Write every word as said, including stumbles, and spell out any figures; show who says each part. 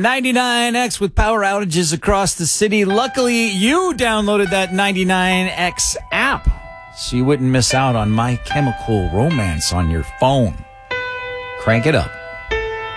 Speaker 1: ninety-nine X with power outages across the city. Luckily, you downloaded that ninety-nine X app so you wouldn't miss out on My Chemical Romance on your phone. Crank it up.